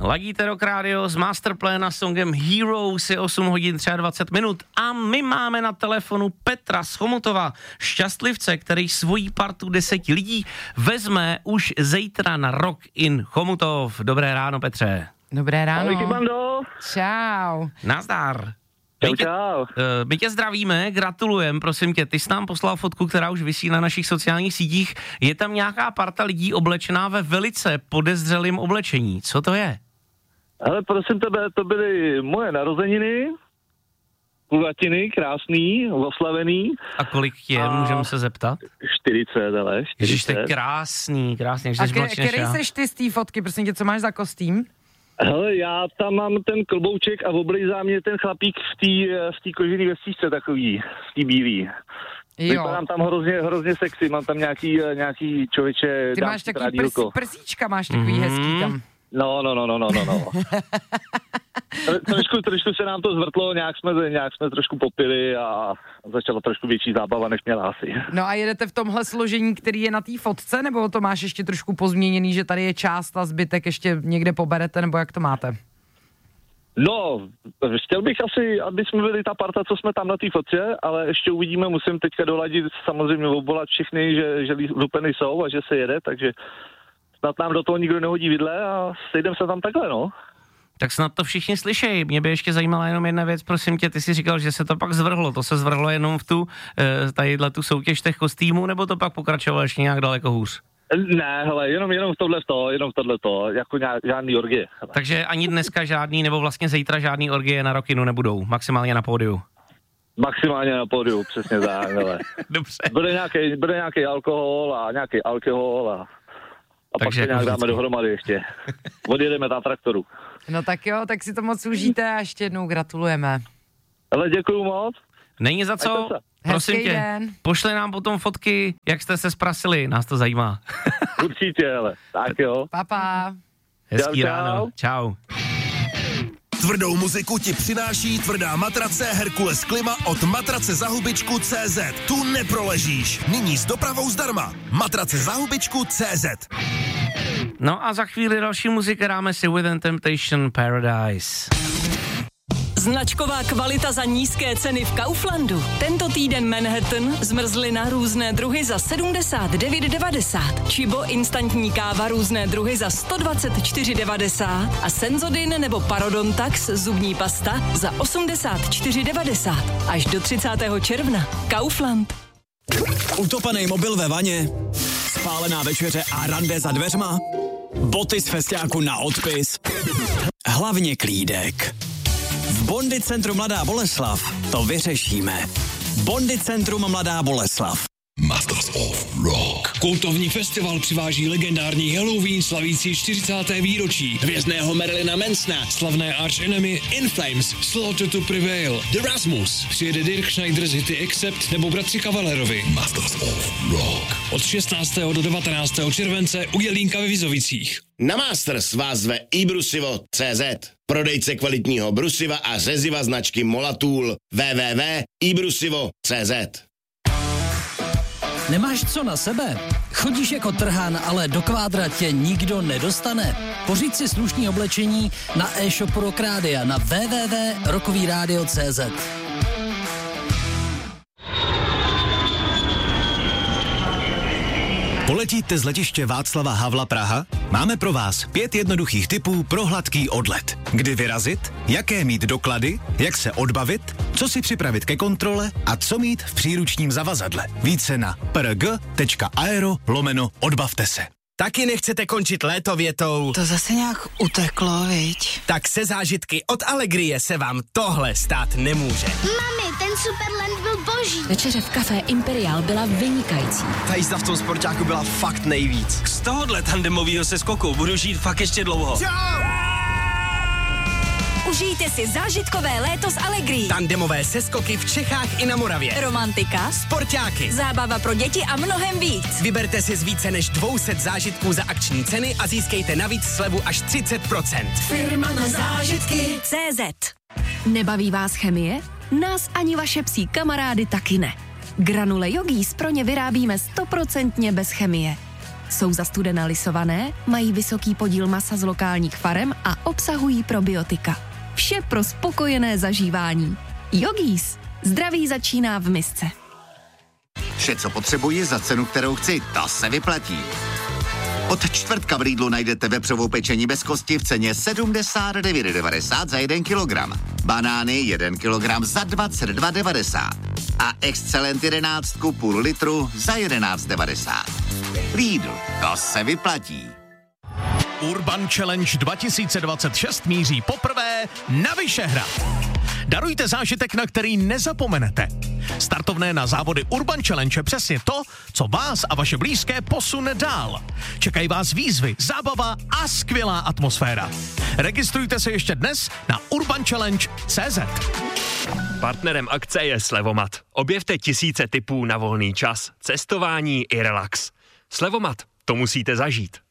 Ladíte Rock Radio s Masterplan a songem Heroes, je 8 hodin 23 minut a my máme na telefonu Petra z Chomutova, šťastlivce, který svojí partu 10 lidí vezme už zítra na Rock in Chomutov. Dobré ráno, Petře. Dobré ráno. Ahoj, bando. Čau. Nazdar. Čau. My tě zdravíme, gratulujem, prosím tě, ty jsi nám poslal fotku, která už visí na našich sociálních sítích. Je tam nějaká parta lidí oblečená ve velice podezřelým oblečení. Co to je? Hele, prosím tebe, to byly moje narozeniny, kulatiny, krásný, oslavený. A kolik je, můžeme se zeptat? 40, ale 40. Ježiš, to je krásný. A který seš ty z té fotky, prosím tě, co máš za kostým? Hele, já tam mám ten klobouček a oblejzá mě ten chlapík v té kožený vestičce takový, v té bílý. Vypadám tam hrozně sexy, mám tam nějaký člověče. Ty máš takový prsíčka, máš takový hezký tam. No. trošku se nám to zvrtlo, nějak jsme trošku popili a začala trošku větší zábava, než měla asi. No a jedete v tomhle složení, který je na té fotce, nebo to máš ještě trošku pozměněný, že tady je část a zbytek ještě někde poberete, nebo jak to máte? No, chtěl bych asi, aby jsme byli ta parta, co jsme tam na té fotce, ale ještě uvidíme, musím teďka doladit, samozřejmě obolat všechny, že lupeny jsou a že se jede, takže snad nám do toho nikdo nehodí vidle a sejdeme se tam takhle, no. Tak snad to všichni slyšejí. Mě by ještě zajímala jenom jedna věc, prosím tě, ty jsi říkal, že se to pak zvrhlo. To se zvrhlo jenom v tu soutěž těch kostýmů, nebo to pak pokračovalo ještě nějak daleko hůř? Ne, hele, jenom tohleto, jako žádný orgie. Hele. Takže ani dneska žádný, nebo vlastně zítra žádný orgie na Rockinu nebudou, maximálně na pódiu. Maximálně na pódiu, přesně tak, hele. Dobře. Bude nějaký alkohol a takže pak se nějak dáme dohromady ještě. Odjedeme na traktoru. No tak jo, tak si to moc užijte a ještě jednou gratulujeme. Ale děkuju moc. Není za co, prosím tě, pošli nám potom fotky, jak jste se sprasili, nás to zajímá. Určitě, ale tak jo. Pa. Hezký ráno, čau. Tvrdou muziku ti přináší tvrdá matrace Herkules Klima od matracezahubičku.cz. Tu neproležíš. Nyní s dopravou zdarma. Matracezahubičku.cz. No a za chvíli další muzika dáme si Within Temptation Paradise. Značková kvalita za nízké ceny v Kauflandu. Tento týden Manhattan, zmrzlina různé druhy za 79,90. Čibo instantní káva různé druhy za 124,90. A Senzodin nebo Parodontax zubní pasta za 84,90. Až do 30. června. Kaufland. Utopený mobil ve vaně, spálená večeře a rande za dveřma, boty z festiáku na odpis, hlavně klídek. V Bondi Centru Mladá Boleslav to vyřešíme. Bondi Centrum Mladá Boleslav. Masters of Rock. Kultovní festival přiváží legendární Halloween slavící 40. výročí, hvězdného Marilyna Mansona, slavné Arch Enemy, In Flames, Slaughter to Prevail, The Rasmus, přijede Dirk Schneider z hity Accept nebo bratři Kavalerovi. Masters of Rock. Od 16. do 19. července u Jelínka ve Vizovicích. Na Masters vás zve iBrusivo.cz, prodejce kvalitního brusiva a řeziva značky Molatool. www.ibrusivo.cz. Nemáš co na sebe? Chodíš jako trhan, ale do kvádra tě nikdo nedostane? Pořiď si slušný oblečení na e-shopu Rock Rádia na www.rockovyradio.cz. Poletíte z letiště Václava Havla Praha? Máme pro vás 5 jednoduchých tipů pro hladký odlet. Kdy vyrazit, jaké mít doklady, jak se odbavit, co si připravit ke kontrole a co mít v příručním zavazadle. Více na prg.aero/odbavte se. Taky nechcete končit léto větou? To zase nějak uteklo, viď? Tak se zážitky od Allegrie se vám tohle stát nemůže. Mami, ten Superland byl boží. Večeře v kafé Imperial byla vynikající. Ta jízda v tom sportáku byla fakt nejvíc. Z tohohle tandemovýho seskoku budu žít fakt ještě dlouho. Užijte si zážitkové léto s Allegrií. Tandemové seskoky v Čechách i na Moravě. Romantika, sportáky, zábava pro děti a mnohem víc. Vyberte si z více než 200 zážitků za akční ceny a získejte navíc slevu až 30%. Firma na zážitky CZ. Nebaví vás chemie? Nás ani vaše psí kamarády taky ne. Granule Yogis pro ně vyrábíme 100% bez chemie. Jsou zastudena lisované, mají vysoký podíl masa z lokálních farem a obsahují probiotika. Vše pro spokojené zažívání. Yogis. Zdraví začíná v misce. Vše, co potřebuji za cenu, kterou chci, to se vyplatí. Od čtvrtka v Lidlu najdete vepřovou pečení bez kosti v ceně 79,90 za 1 kilogram. Banány 1 kilogram za 22,90. A Excelent 11 půl litru za 11,90. Lidl, to se vyplatí. Urban Challenge 2026 míří poprvé na Vyšehrad. Darujte zážitek, na který nezapomenete. Startovné na závody Urban Challenge je přesně to, co vás a vaše blízké posune dál. Čekají vás výzvy, zábava a skvělá atmosféra. Registrujte se ještě dnes na urbanchallenge.cz. Partnerem akce je Slevomat. Objevte tisíce tipů na volný čas, cestování i relax. Slevomat, to musíte zažít.